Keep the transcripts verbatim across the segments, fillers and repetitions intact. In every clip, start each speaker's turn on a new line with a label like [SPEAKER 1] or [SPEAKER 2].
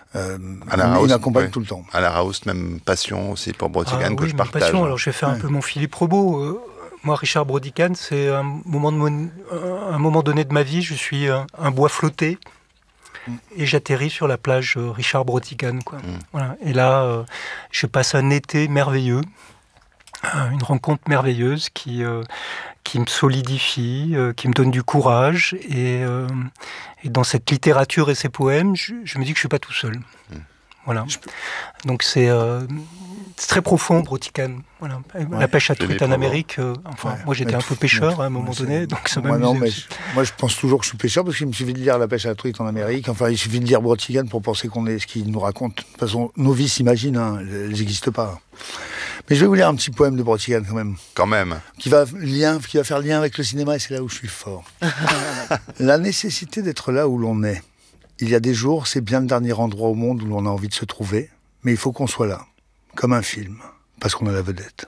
[SPEAKER 1] Euh,
[SPEAKER 2] Alain
[SPEAKER 1] il
[SPEAKER 2] Raoust,
[SPEAKER 1] m'accompagne
[SPEAKER 2] ouais.
[SPEAKER 1] tout le temps.
[SPEAKER 2] Alain Raoust, même passion aussi pour Brotigan
[SPEAKER 3] Ah,
[SPEAKER 2] que
[SPEAKER 3] oui,
[SPEAKER 2] je
[SPEAKER 3] ma
[SPEAKER 2] partage.
[SPEAKER 3] passion. Alors, je vais faire
[SPEAKER 1] Ouais.
[SPEAKER 3] un peu mon Philippe Rebaud. Euh, moi, Richard Brotigan, c'est un moment, de mon, un moment donné de ma vie, je suis un, un bois flotté
[SPEAKER 1] Mm.
[SPEAKER 3] et j'atterris sur la plage euh, Richard Brotigan, quoi.
[SPEAKER 2] Mm.
[SPEAKER 3] Voilà. Et là, euh, je passe un été merveilleux, euh, une rencontre merveilleuse qui, euh, qui me solidifie, euh, qui me donne du courage. Et, euh, et dans cette littérature et ces poèmes, je, je me dis que je ne suis pas tout seul.
[SPEAKER 2] Mm.
[SPEAKER 3] Voilà. Donc c'est, euh, c'est très profond, Brotigan. Voilà.
[SPEAKER 1] Ouais,
[SPEAKER 3] la pêche à
[SPEAKER 2] Philippe
[SPEAKER 3] truite en
[SPEAKER 2] Rebaud.
[SPEAKER 3] Amérique. Euh, enfin,
[SPEAKER 1] Ouais,
[SPEAKER 3] moi j'étais
[SPEAKER 1] mais
[SPEAKER 3] un peu
[SPEAKER 1] tout-
[SPEAKER 3] pêcheur
[SPEAKER 1] ouais,
[SPEAKER 3] à un moment
[SPEAKER 1] ouais,
[SPEAKER 3] donné,
[SPEAKER 1] c'est-
[SPEAKER 3] donc ça
[SPEAKER 1] moi, non,
[SPEAKER 3] m'amusait
[SPEAKER 1] mais
[SPEAKER 3] aussi.
[SPEAKER 1] je- moi, je pense toujours que je suis pêcheur parce qu'il me suffit de lire La pêche à la truite en Amérique. Enfin, il suffit de lire Brotigan pour penser qu'on est ce qu'il nous raconte. De toute façon, nos vies s'imaginent, hein, elles n'existent pas. Mais je vais vous lire un petit poème de Brotigan quand même,
[SPEAKER 2] Quand même.
[SPEAKER 1] qui va, lien, qui va faire lien avec le cinéma, et c'est là où je suis fort. La nécessité d'être là où l'on est. Il y a des jours, c'est bien le dernier endroit au monde où l'on a envie de se trouver, mais il faut qu'on soit là, comme un film, parce qu'on a la vedette.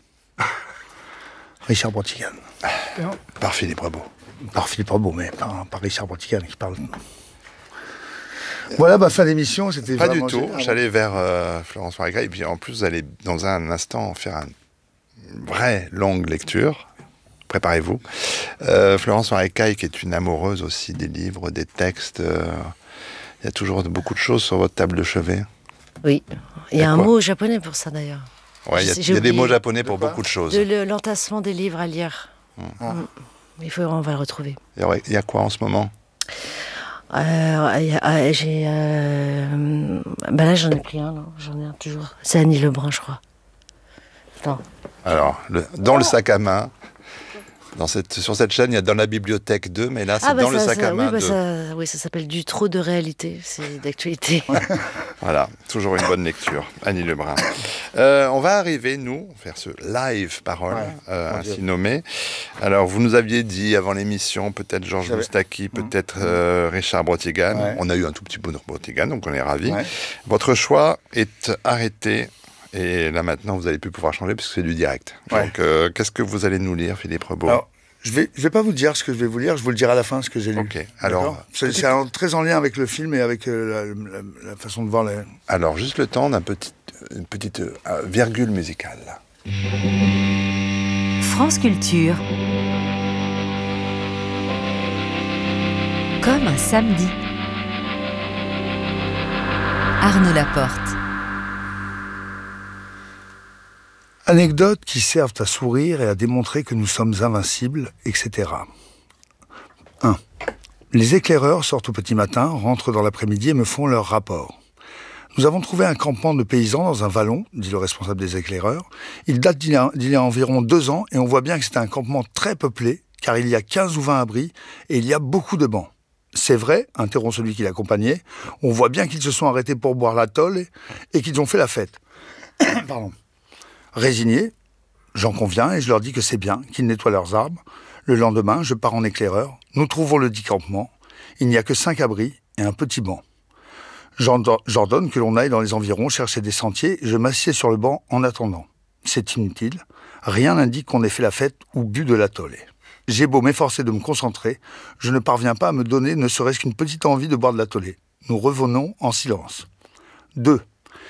[SPEAKER 1] Richard Brotigan.
[SPEAKER 2] Par Philippe Rebaud.
[SPEAKER 1] Par Philippe Rebaud, mais par, par Richard Brotigan qui parle. Voilà, bah, fin d'émission, c'était
[SPEAKER 2] Pas du
[SPEAKER 1] vraiment
[SPEAKER 2] tout.
[SPEAKER 1] génial.
[SPEAKER 2] J'allais vers euh, Florence Marécaille. Et puis en plus, vous allez dans un instant faire une vraie longue lecture. Préparez-vous. Euh, Florence Marécaille, qui est une amoureuse aussi des livres, des textes. euh, Il y a toujours beaucoup de choses sur votre table de chevet.
[SPEAKER 4] Oui, il y
[SPEAKER 2] Et
[SPEAKER 4] a un
[SPEAKER 2] quoi
[SPEAKER 4] mot japonais pour ça d'ailleurs.
[SPEAKER 2] Ouais, il y a,
[SPEAKER 4] J'ai
[SPEAKER 2] il y a des
[SPEAKER 4] oublié.
[SPEAKER 2] mots japonais pour
[SPEAKER 1] De quoi
[SPEAKER 2] beaucoup de choses.
[SPEAKER 4] De le- l'entassement des livres à lire.
[SPEAKER 1] Ah.
[SPEAKER 4] Mm. Il faut, on va le retrouver.
[SPEAKER 2] Il y a- il y a quoi en ce moment?
[SPEAKER 4] Euh, il y a- euh, j'ai, euh, ben là j'en ai pris un, non j'en ai un toujours. C'est Annie Lebrun, je crois. Attends.
[SPEAKER 2] Alors, le- dans le sac à main, dans cette, sur cette chaîne, il y a dans la bibliothèque deux, mais là, c'est
[SPEAKER 4] Ah bah
[SPEAKER 2] dans le
[SPEAKER 4] ça,
[SPEAKER 2] sac
[SPEAKER 4] ça-
[SPEAKER 2] à main
[SPEAKER 4] oui, bah
[SPEAKER 2] deux.
[SPEAKER 4] ça, oui, ça s'appelle Du trop de réalité, c'est d'actualité.
[SPEAKER 2] Voilà, toujours une bonne lecture, Annie Lebrun. Euh, on va arriver, nous, faire ce live parole,
[SPEAKER 1] Ouais,
[SPEAKER 2] euh,
[SPEAKER 1] mon Dieu.
[SPEAKER 2] ainsi nommé. Alors, vous nous aviez dit avant l'émission, peut-être Georges
[SPEAKER 1] J'avais-
[SPEAKER 2] Moustaki, peut-être euh, Richard Brotigan.
[SPEAKER 1] Ouais.
[SPEAKER 2] On a eu un tout petit peu de Brotigan, donc on est ravis.
[SPEAKER 1] Ouais.
[SPEAKER 2] Votre choix est arrêté. Et là, maintenant, vous n'allez plus pouvoir changer puisque c'est du direct.
[SPEAKER 1] Ouais.
[SPEAKER 2] Donc, euh, qu'est-ce que vous allez nous lire, Philippe Rebaud?
[SPEAKER 1] Alors, je vais, je vais pas vous dire ce que je vais vous lire, je vous le dirai à la fin ce que j'ai lu.
[SPEAKER 2] Ok, alors,
[SPEAKER 1] D'accord c'est, c'est un- très en lien avec le film et avec euh, la, la- la façon de voir les.
[SPEAKER 2] Alors, juste le temps d'une petite, une petite euh, virgule musicale.
[SPEAKER 5] France Culture. Comme un samedi. Arnaud Laporte.
[SPEAKER 1] Anecdotes qui servent à sourire et à démontrer que nous sommes invincibles, et cetera. un. Les éclaireurs sortent au petit matin, rentrent dans l'après-midi et me font leur rapport. Nous avons trouvé un campement de paysans dans un vallon, dit le responsable des éclaireurs. Il date d'il y a, d'il y a environ deux ans et on voit bien que c'est un campement très peuplé, car il y a quinze ou vingt abris et il y a beaucoup de bancs. C'est vrai, interrompt celui qui l'accompagnait, on voit bien qu'ils se sont arrêtés pour boire la tôle et, et qu'ils ont fait la fête. Pardon. Résigné, j'en conviens et je leur dis que c'est bien, qu'ils nettoient leurs arbres. Le lendemain, je pars en éclaireur. Nous trouvons le dit campement. Il n'y a que cinq abris et un petit banc. J'ordonne que l'on aille dans les environs chercher des sentiers et je m'assieds sur le banc en attendant. C'est inutile. Rien n'indique qu'on ait fait la fête ou bu de la tôle. J'ai beau m'efforcer de me concentrer, je ne parviens pas à me donner ne serait-ce qu'une petite envie de boire de la tôle. Nous revenons en silence. deux.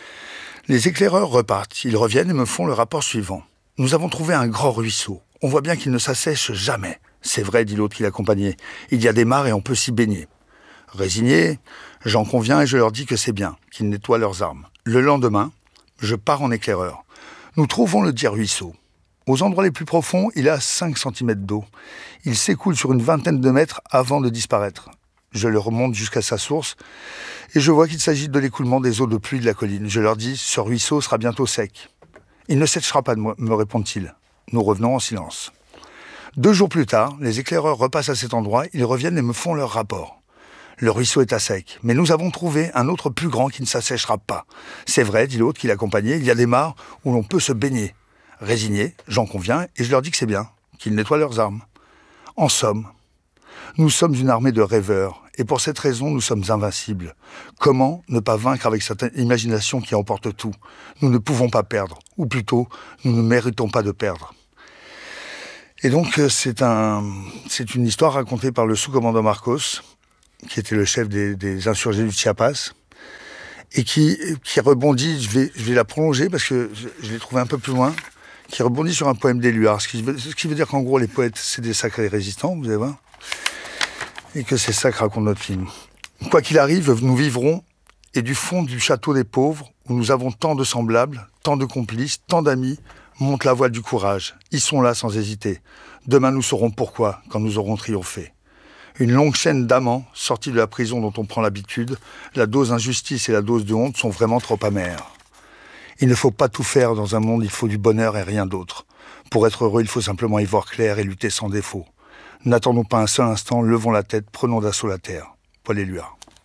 [SPEAKER 1] Les éclaireurs repartent. Ils reviennent et me font le rapport suivant. Nous avons trouvé un grand ruisseau. On voit bien qu'il ne s'assèche jamais. C'est vrai, dit l'autre qui l'accompagnait. Il y a des mares et on peut s'y baigner. Résigné, j'en conviens et je leur dis que c'est bien, qu'ils nettoient leurs armes. Le lendemain, je pars en éclaireur. Nous trouvons le dit ruisseau. Aux endroits les plus profonds, il a cinq centimètres d'eau. Il s'écoule sur une vingtaine de mètres avant de disparaître. Je le remonte jusqu'à sa source et je vois qu'il s'agit de l'écoulement des eaux de pluie de la colline. Je leur dis, ce ruisseau sera bientôt sec. Il ne séchera pas, me répondent-ils. Nous revenons en silence. Deux jours plus tard, les éclaireurs repassent à cet endroit, ils reviennent et me font leur rapport. Le ruisseau est à sec, mais nous avons trouvé un autre plus grand qui ne s'assèchera pas. C'est vrai, dit l'autre qui l'accompagnait, il y a des mares où l'on peut se baigner. Résigné, j'en conviens et je leur dis que c'est bien, qu'ils nettoient leurs armes. En somme, nous sommes une armée de rêveurs, et pour cette raison, nous sommes invincibles. Comment ne pas vaincre avec cette imagination qui emporte tout? Nous ne pouvons pas perdre, ou plutôt, nous ne méritons pas de perdre. Et donc, c'est un, c'est une histoire racontée par le sous-commandant Marcos, qui était le chef des, des insurgés du Chiapas. et qui, qui rebondit, je vais, je vais la prolonger parce que je, je l'ai trouvé un peu plus loin, qui rebondit sur un poème d'Éluard, ce qui veut, ce qui veut dire qu'en gros les poètes c'est des sacrés résistants, vous allez voir, et que c'est ça que raconte notre film. Quoi qu'il arrive, nous vivrons, et du fond du château des pauvres, où nous avons tant de semblables, tant de complices, tant d'amis, monte la voile du courage. Ils sont là sans hésiter. Demain nous saurons pourquoi, quand nous aurons triomphé. Une longue chaîne d'amants, sortis de la prison dont on prend l'habitude, la dose d'injustice et la dose de honte sont vraiment trop amères. Il ne faut pas tout faire dans un monde, il faut du bonheur et rien d'autre. Pour être heureux, il faut simplement y voir clair et lutter sans défaut. N'attendons pas un seul instant, levons la tête, prenons d'assaut la terre. Paul Éluard.